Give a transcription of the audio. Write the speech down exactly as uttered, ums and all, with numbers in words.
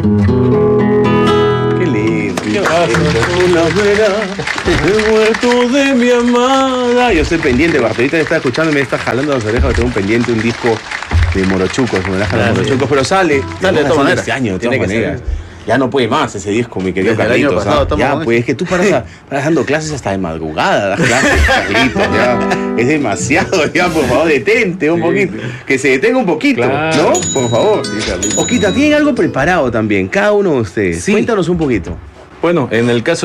Qué lindo. ¿Qué pasa? Una vera, he muerto de mi amada. Yo estoy pendiente, Bartolita está escuchando y me está jalando las orejas. Tengo un pendiente un disco de Morochucos, me dejan los Morochucos, pero sale. Dale, de todas maneras. Este año, de Tiene todas que maneras. ser. Ya no puede más ese disco, mi querido Desde el año Carlitos. pasado ¿ah? estamos Ya, con pues eso. es que tú paras, a- paras dando clases hasta de madrugada, das clases, Carlitos, ya. Es demasiado, ya, por favor, detente un Sí, poquito. sí. Que se detenga un poquito, Claro. ¿no? Por favor. Sí, Carlitos. Osquita, tienen algo preparado también, cada uno de ustedes. Sí. Cuéntanos un poquito. Bueno, en el caso